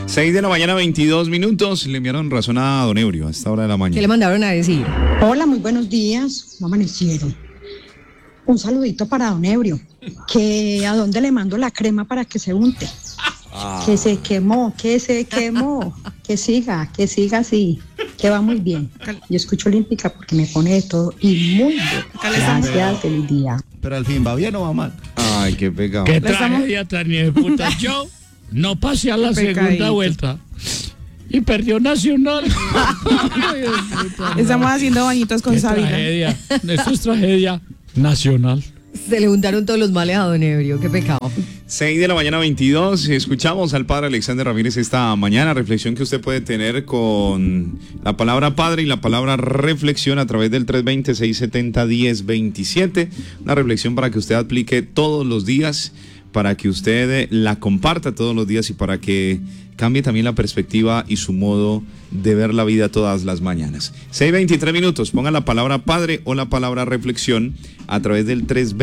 6 de la mañana, 22 minutos. Le enviaron razón a don Eurio a esta hora de la mañana. ¿Qué le mandaron a decir? Hola, muy buenos días. ¿Cómo amanecieron? Un saludito para don Eurio. Que a dónde le mando la crema para que se unte. Que se quemó. Que siga así. Que va muy bien. Yo escucho Olímpica porque me pone de todo y muy bien. Gracias, feliz día. Pero al fin, ¿va bien o va mal? Ay, qué pecado. Qué tragedia tan de puta. Yo no pasé a la segunda vuelta y perdió Nacional. Estamos haciendo bañitos con Sabina. Tragedia. Esto es tragedia nacional. Se le juntaron todos los males a don Eurio, qué pecado. 6 de la mañana, 22. Escuchamos al padre Alexander Ramírez esta mañana. Reflexión que usted puede tener con la palabra padre y la palabra reflexión a través del 320-670-1027. Una reflexión para que usted aplique todos los días, para que usted la comparta todos los días y para que cambie también la perspectiva y su modo de ver la vida todas las mañanas. 6:23 minutos. Pongan la palabra padre o la palabra reflexión a través del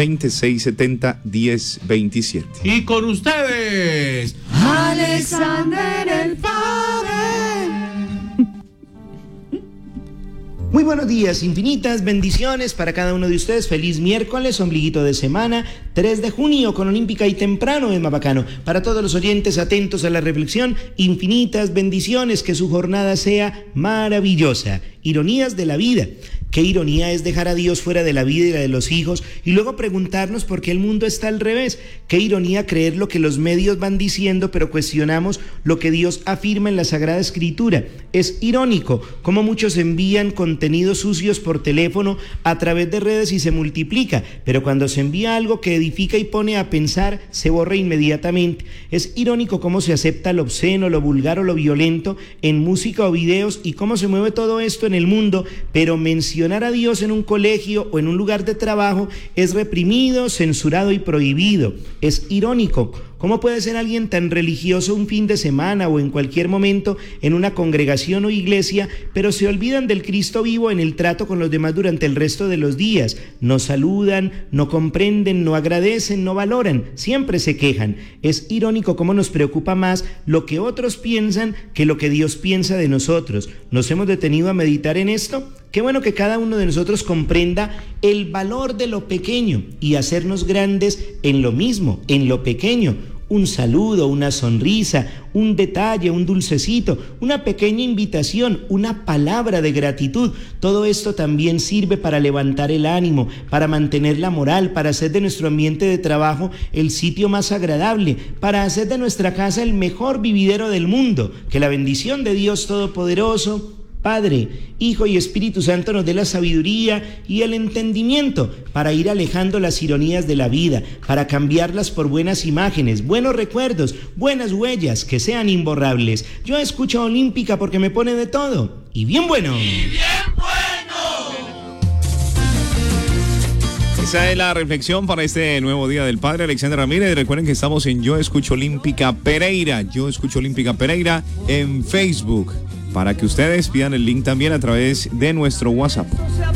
320-670-1027. Y con ustedes, Alexander el Padre. Muy buenos días, infinitas bendiciones para cada uno de ustedes. Feliz miércoles, ombliguito de semana, 3 de junio con Olímpica y temprano es más bacano. Para todos los oyentes atentos a la reflexión, infinitas bendiciones, que su jornada sea maravillosa. Ironías de la vida. Qué ironía es dejar a Dios fuera de la vida y la de los hijos y luego preguntarnos por qué el mundo está al revés. Qué ironía creer lo que los medios van diciendo, pero cuestionamos lo que Dios afirma en la Sagrada Escritura. Es irónico cómo muchos envían contenidos sucios por teléfono a través de redes y se multiplica, pero cuando se envía algo que edifica y pone a pensar, se borra inmediatamente. Es irónico cómo se acepta lo obsceno, lo vulgar o lo violento en música o videos y cómo se mueve todo esto en el mundo, pero mencionar a Dios en un colegio o en un lugar de trabajo es reprimido, censurado y prohibido. Es irónico. ¿Cómo puede ser alguien tan religioso un fin de semana o en cualquier momento en una congregación o iglesia, pero se olvidan del Cristo vivo en el trato con los demás durante el resto de los días? No saludan, no comprenden, no agradecen, no valoran, siempre se quejan. Es irónico cómo nos preocupa más lo que otros piensan que lo que Dios piensa de nosotros. ¿Nos hemos detenido a meditar en esto? Qué bueno que cada uno de nosotros comprenda el valor de lo pequeño y hacernos grandes en lo mismo, en lo pequeño. Un saludo, una sonrisa, un detalle, un dulcecito, una pequeña invitación, una palabra de gratitud. Todo esto también sirve para levantar el ánimo, para mantener la moral, para hacer de nuestro ambiente de trabajo el sitio más agradable, para hacer de nuestra casa el mejor vividero del mundo. Que la bendición de Dios Todopoderoso, Padre, Hijo y Espíritu Santo nos dé la sabiduría y el entendimiento para ir alejando las ironías de la vida, para cambiarlas por buenas imágenes, buenos recuerdos, buenas huellas que sean imborrables. Yo escucho Olímpica porque me pone de todo. Y bien bueno. Esa es la reflexión para este nuevo día del Padre Alexander Ramírez. Recuerden que estamos en Yo Escucho Olímpica Pereira. Yo Escucho Olímpica Pereira en Facebook, para que ustedes pidan el link también a través de nuestro WhatsApp.